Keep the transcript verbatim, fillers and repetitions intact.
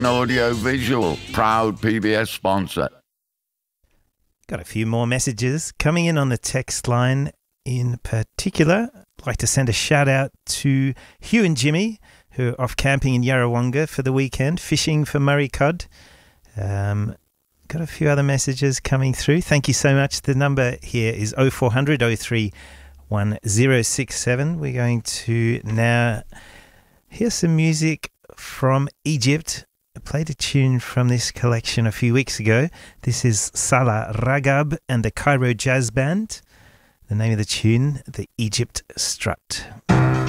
Audio Visual, proud P B S sponsor. Got a few more messages coming in on the text line. In particular, I'd like to send a shout out to Hugh and Jimmy, who are off camping in Yarrawonga for the weekend, fishing for Murray cod. Um, got a few other messages coming through. Thank you so much. The number here is oh four hundred, oh three one oh six seven. We're going to now hear some music from Egypt. I played a tune from this collection a few weeks ago. This is Salah Ragab and the Cairo Jazz Band. The name of the tune, the Egypt Strut.